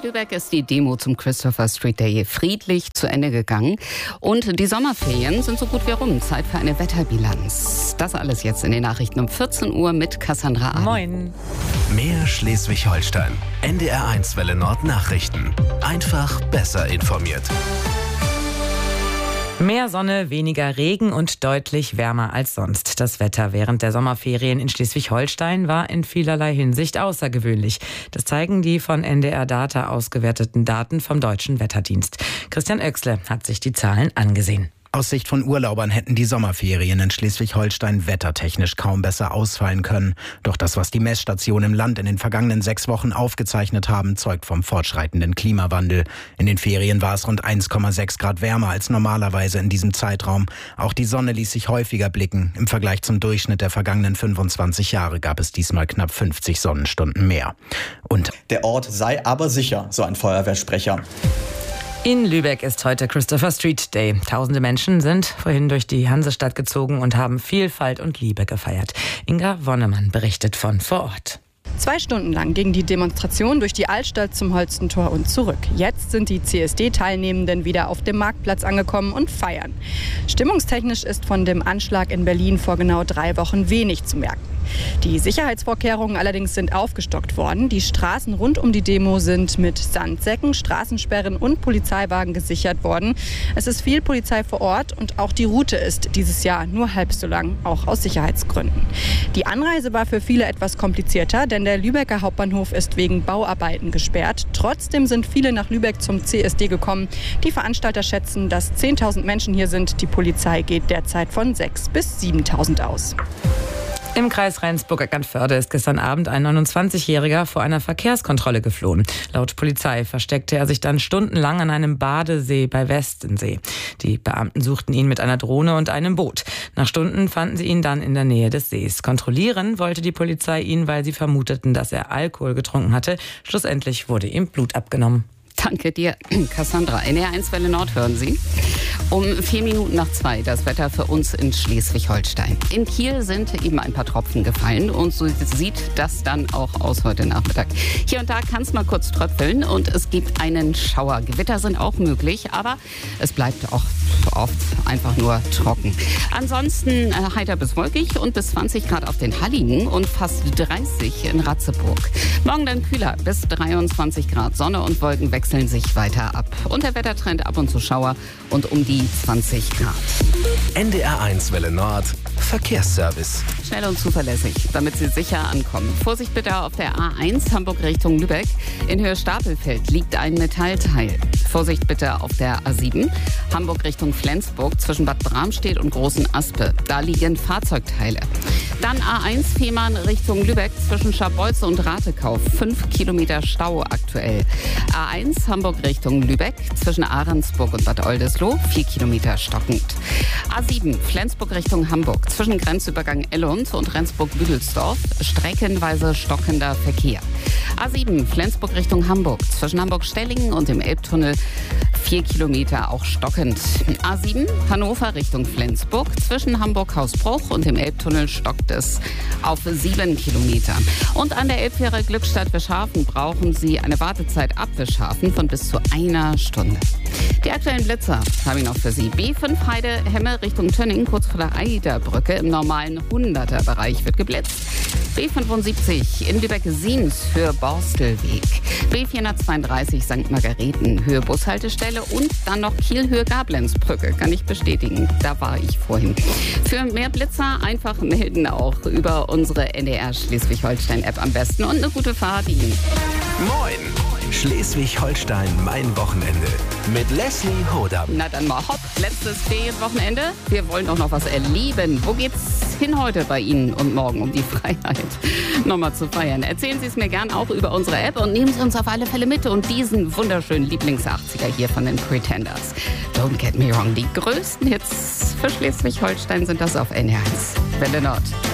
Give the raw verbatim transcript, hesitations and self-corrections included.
Lübeck ist die Demo zum Christopher Street Day friedlich zu Ende gegangen. Und die Sommerferien sind so gut wie rum. Zeit für eine Wetterbilanz. Das alles jetzt in den Nachrichten um vierzehn Uhr mit Cassandra Ahn. Moin. Mehr Schleswig-Holstein. N D R eins Welle Nord Nachrichten. Einfach besser informiert. Mehr Sonne, weniger Regen und deutlich wärmer als sonst. Das Wetter während der Sommerferien in Schleswig-Holstein war in vielerlei Hinsicht außergewöhnlich. Das zeigen die von N D R Data ausgewerteten Daten vom Deutschen Wetterdienst. Christian Oechsle hat sich die Zahlen angesehen. Aus Sicht von Urlaubern hätten die Sommerferien in Schleswig-Holstein wettertechnisch kaum besser ausfallen können. Doch das, was die Messstationen im Land in den vergangenen sechs Wochen aufgezeichnet haben, zeugt vom fortschreitenden Klimawandel. In den Ferien war es rund eins Komma sechs Grad wärmer als normalerweise in diesem Zeitraum. Auch die Sonne ließ sich häufiger blicken. Im Vergleich zum Durchschnitt der vergangenen fünfundzwanzig Jahre gab es diesmal knapp fünfzig Sonnenstunden mehr. Und der Ort sei aber sicher, so ein Feuerwehrsprecher. In Lübeck ist heute Christopher Street Day. Tausende Menschen sind vorhin durch die Hansestadt gezogen und haben Vielfalt und Liebe gefeiert. Inga Wonnemann berichtet von vor Ort. Zwei Stunden lang ging die Demonstration durch die Altstadt zum Holstentor und zurück. Jetzt sind die C S D-Teilnehmenden wieder auf dem Marktplatz angekommen und feiern. Stimmungstechnisch ist von dem Anschlag in Berlin vor genau drei Wochen wenig zu merken. Die Sicherheitsvorkehrungen allerdings sind aufgestockt worden. Die Straßen rund um die Demo sind mit Sandsäcken, Straßensperren und Polizeiwagen gesichert worden. Es ist viel Polizei vor Ort und auch die Route ist dieses Jahr nur halb so lang, auch aus Sicherheitsgründen. Die Anreise war für viele etwas komplizierter, denn der Lübecker Hauptbahnhof ist wegen Bauarbeiten gesperrt. Trotzdem sind viele nach Lübeck zum C S D gekommen. Die Veranstalter schätzen, dass zehntausend Menschen hier sind. Die Polizei geht derzeit von sechstausend bis siebentausend aus. Im Kreis Rendsburg-Eckernförde ist gestern Abend ein neunundzwanzigjähriger vor einer Verkehrskontrolle geflohen. Laut Polizei versteckte er sich dann stundenlang an einem Badesee bei Westensee. Die Beamten suchten ihn mit einer Drohne und einem Boot. Nach Stunden fanden sie ihn dann in der Nähe des Sees. Kontrollieren wollte die Polizei ihn, weil sie vermuteten, dass er Alkohol getrunken hatte. Schlussendlich wurde ihm Blut abgenommen. Danke dir, Cassandra. N D R eins Welle Nord hören Sie. Um vier Minuten nach zwei das Wetter für uns in Schleswig-Holstein. In Kiel sind eben ein paar Tropfen gefallen und so sieht das dann auch aus heute Nachmittag. Hier und da kann es mal kurz tröpfeln und es gibt einen Schauer. Gewitter sind auch möglich, aber es bleibt auch oft einfach nur trocken. Ansonsten äh, heiter bis wolkig und bis zwanzig Grad auf den Halligen und fast dreißig in Ratzeburg. Morgen dann kühler bis dreiundzwanzig Grad. Sonne und Wolken wechseln sich weiter ab. Und der Wettertrend ab und zu Schauer und um die zwanzig Grad. N D R eins Welle Nord Verkehrsservice. Schnell und zuverlässig, damit Sie sicher ankommen. Vorsicht bitte auf der A eins Hamburg Richtung Lübeck. In Höhe Stapelfeld liegt ein Metallteil. Vorsicht bitte auf der A sieben Hamburg Richtung Flensburg zwischen Bad Bramstedt und Großen Aspe. Da liegen Fahrzeugteile. Dann A eins Fehmarn Richtung Lübeck zwischen Scharbeutze und Ratekau. Fünf Kilometer Stau aktuell. A eins Hamburg Richtung Lübeck zwischen Ahrensburg und Bad Oldesloe. Vier Kilometer stockend. A sieben Flensburg Richtung Hamburg zwischen Grenzübergang Ellund und Rendsburg-Büdelsdorf. Streckenweise stockender Verkehr. A sieben Flensburg Richtung Hamburg zwischen Hamburg-Stellingen und dem Elbtunnel. Vier Kilometer auch stockend. A sieben Hannover Richtung Flensburg zwischen Hamburg-Hausbruch und dem Elbtunnel stockt es auf sieben Kilometer. Und an der Elbfähre Glückstadt-Wischhafen brauchen Sie eine Wartezeit ab Wischhafen von bis zu einer Stunde. Die aktuellen Blitzer habe ich noch für Sie. B fünf Heide Hemme Richtung Tönning, kurz vor der Eiderbrücke im normalen hunderter-Bereich wird geblitzt. B fünfundsiebzig in Lübeck-Siems, Höhe Borstelweg. B vierhundertzweiunddreißig Sankt Margareten, Höhe Bushaltestelle und dann noch Kiel, Höhe Gablenzbrücke. Kann ich bestätigen, da war ich vorhin. Für mehr Blitzer einfach melden auch über unsere N D R Schleswig-Holstein-App am besten und eine gute Fahrt Ihnen. Moin! Schleswig-Holstein, mein Wochenende. Mit Leslie Hodam. Na dann mal hopp, letztes Ferienwochenende. Wir wollen auch noch was erleben. Wo geht's hin heute bei Ihnen und morgen, um die Freiheit nochmal zu feiern? Erzählen Sie es mir gern auch über unsere App und nehmen Sie uns auf alle Fälle mit und diesen wunderschönen Lieblings-achtziger hier von den Pretenders. Don't get me wrong, die größten Hits für Schleswig-Holstein sind das auf N D R eins Welle Nord.